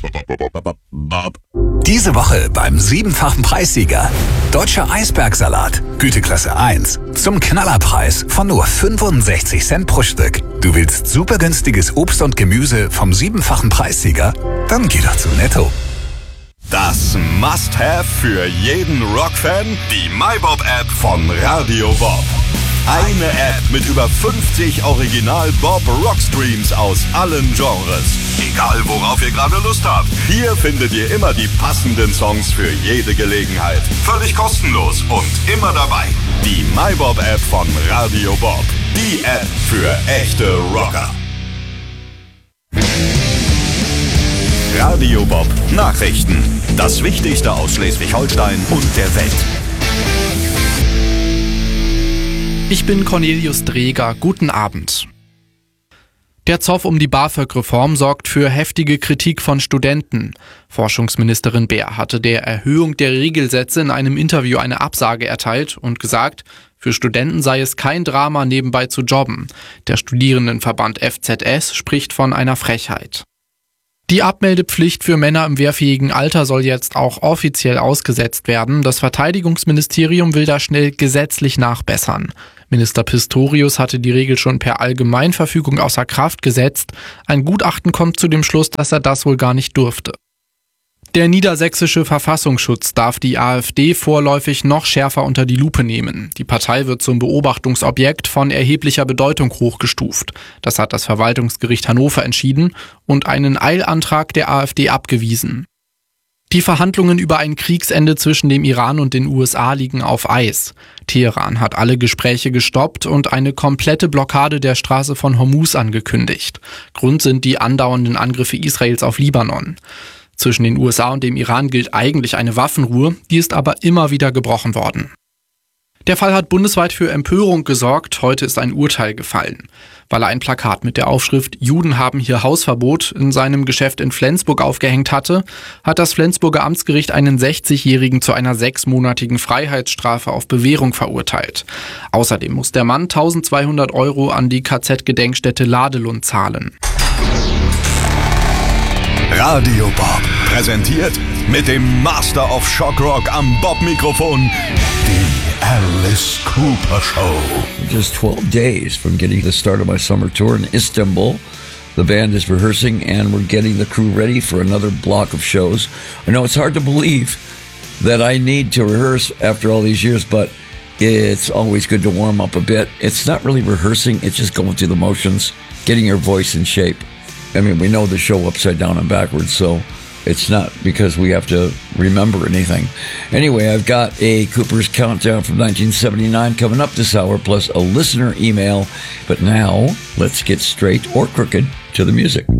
Diese Woche beim 7-fachen Preissieger. Deutscher Eisbergsalat, Güteklasse 1. Zum Knallerpreis von nur 65 Cent pro Stück. Du willst super günstiges Obst und Gemüse vom 7-fachen Preissieger? Dann geh doch zu Netto. Das Must-Have für jeden Rockfan, die MyBob-App von Radio Bob. Eine App mit über 50 Original-Bob-Rockstreams aus allen Genres. Egal, worauf ihr gerade Lust habt. Hier findet ihr immer die passenden Songs für jede Gelegenheit. Völlig kostenlos und immer dabei. Die MyBob-App von Radio Bob. Die App für echte Rocker. Radio Bob Nachrichten. Das Wichtigste aus Schleswig-Holstein und der Welt. Ich bin Cornelius Dreger. Guten Abend. Der Zoff um die BAföG-Reform sorgt für heftige Kritik von Studenten. Forschungsministerin Beer hatte der Erhöhung der Regelsätze in einem Interview eine Absage erteilt und gesagt, für Studenten sei es kein Drama, nebenbei zu jobben. Der Studierendenverband FZS spricht von einer Frechheit. Die Abmeldepflicht für Männer im wehrfähigen Alter soll jetzt auch offiziell ausgesetzt werden. Das Verteidigungsministerium will da schnell gesetzlich nachbessern. Minister Pistorius hatte die Regel schon per Allgemeinverfügung außer Kraft gesetzt. Ein Gutachten kommt zu dem Schluss, dass er das wohl gar nicht durfte. Der niedersächsische Verfassungsschutz darf die AfD vorläufig noch schärfer unter die Lupe nehmen. Die Partei wird zum Beobachtungsobjekt von erheblicher Bedeutung hochgestuft. Das hat das Verwaltungsgericht Hannover entschieden und einen Eilantrag der AfD abgewiesen. Die Verhandlungen über ein Kriegsende zwischen dem Iran und den USA liegen auf Eis. Teheran hat alle Gespräche gestoppt und eine komplette Blockade der Straße von Hormuz angekündigt. Grund sind die andauernden Angriffe Israels auf Libanon. Zwischen den USA und dem Iran gilt eigentlich eine Waffenruhe, die ist aber immer wieder gebrochen worden. Der Fall hat bundesweit für Empörung gesorgt, heute ist ein Urteil gefallen. Weil er ein Plakat mit der Aufschrift »Juden haben hier Hausverbot« in seinem Geschäft in Flensburg aufgehängt hatte, hat das Flensburger Amtsgericht einen 60-Jährigen zu einer 6-monatigen Freiheitsstrafe auf Bewährung verurteilt. Außerdem muss der Mann 1.200 € an die KZ-Gedenkstätte Ladelund zahlen. Radio Bob präsentiert mit dem Master of Shockrock am Bob-Mikrofon die Alice Cooper Show. Just 12 days from getting the start of my summer tour in Istanbul. The band is rehearsing and we're getting the crew ready for another block of shows. I know it's hard to believe that I need to rehearse after all these years, but it's always good to warm up a bit. It's not really rehearsing, it's just going through the motions, getting your voice in shape. I mean, we know the show upside down and backwards, so it's not because we have to remember anything. Anyway, I've got a Cooper's Countdown from 1979 coming up this hour, plus a listener email. But now, let's get straight or crooked to the music.